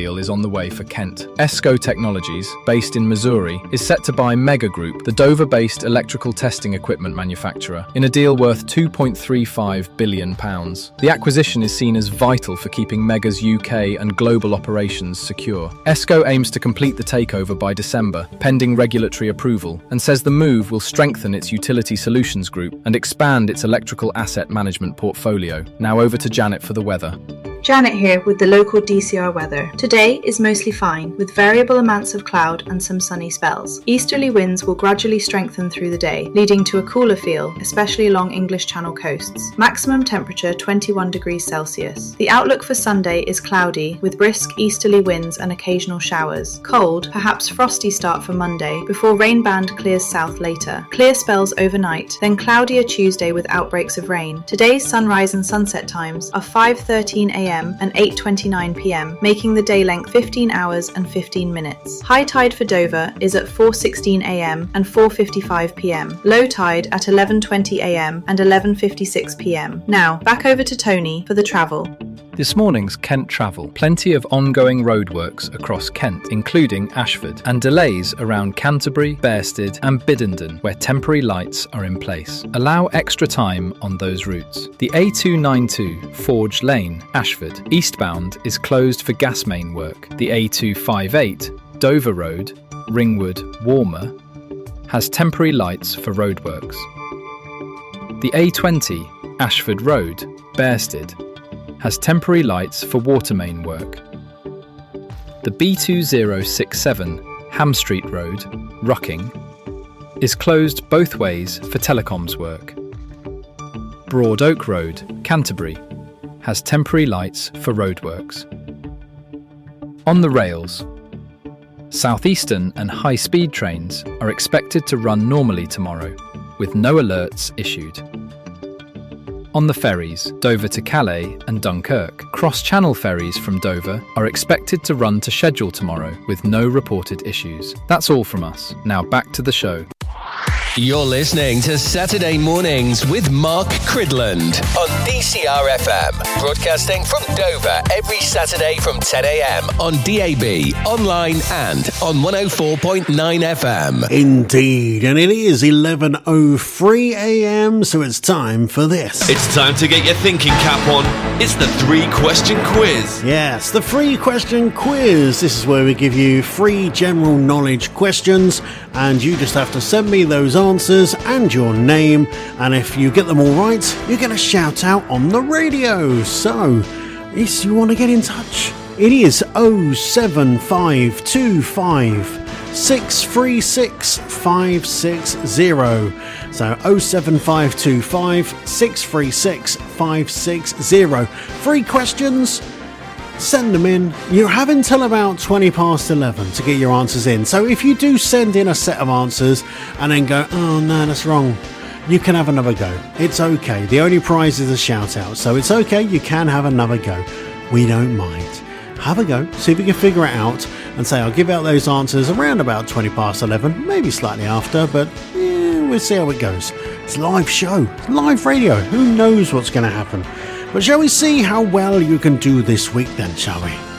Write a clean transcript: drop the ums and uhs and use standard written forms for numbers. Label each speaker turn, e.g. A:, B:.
A: deal is on the way for Kent. ESCO Technologies, based in Missouri, is set to buy Mega Group, the Dover-based electrical testing equipment manufacturer, in a deal worth £2.35 billion. The acquisition is seen as vital for keeping Mega's UK and global operations secure. ESCO aims to complete the takeover by December, pending regulatory approval, and says the move will strengthen its utility solutions group and expand its electrical asset management portfolio. Now over to Janet for the weather.
B: Janet here with the local DCR weather. Today is mostly fine, with variable amounts of cloud and some sunny spells. Easterly winds will gradually strengthen through the day, leading to a cooler feel, especially along English Channel coasts. Maximum temperature 21 degrees Celsius. The outlook for Sunday is cloudy, with brisk easterly winds and occasional showers. Cold, perhaps frosty start for Monday, before rain band clears south later. Clear spells overnight, then cloudier Tuesday with outbreaks of rain. Today's sunrise and sunset times are 5:13 a.m. and 8:29 p.m, making the day length 15 hours and 15 minutes. High tide for Dover is at 4:16 a.m. and 4:55 p.m. Low tide at 11:20 a.m. and 11:56 p.m. Now, back over to Tony for the travel.
A: This morning's Kent travel. Plenty of ongoing roadworks across Kent, including Ashford, and delays around Canterbury, Bearsted and Biddenden, where temporary lights are in place. Allow extra time on those routes. The A292 Forge Lane, Ashford, eastbound is closed for gas main work. The A258 Dover Road, Ringwood, Walmer, has temporary lights for roadworks. The A20 Ashford Road, Bearsted, has temporary lights for water main work. The B2067 Ham Street Road, Rucking, is closed both ways for telecoms work. Broad Oak Road, Canterbury, has temporary lights for roadworks. On the rails, Southeastern and high-speed trains are expected to run normally tomorrow, with no alerts issued. On the ferries, Dover to Calais and Dunkirk, cross-channel ferries from Dover are expected to run to schedule tomorrow with no reported issues. That's all from us. Now back to the show.
C: You're listening to Saturday Mornings with Mark Cridland on DCR FM, broadcasting from Dover every Saturday from 10 a.m. on DAB, online and on 104.9 FM.
D: Indeed, and it is 11:03 a.m, so it's time for this.
E: It's time to get your thinking cap on. It's the 3-question quiz.
D: Yes, the 3-question quiz. This is where we give you 3 general knowledge questions, and you just have to send me those answers and your name, and if you get them all right, you get a shout out on the radio. So, if you want to get in touch, it is 07525 636 560. So 07525 636 560. 3 questions. Send them in. You have until about 20 past 11 to get your answers in. So if you do send in a set of answers and then go, oh no, that's wrong, you can have another go. It's okay. The only prize is a shout out. So it's okay. You can have another go. We don't mind. Have a go. See if you can figure it out and say, I'll give out those answers around about 20 past 11, maybe slightly after, but we'll see how it goes. It's a live show. It's live radio. Who knows what's going to happen? But shall we see how well you can do this week then, shall we?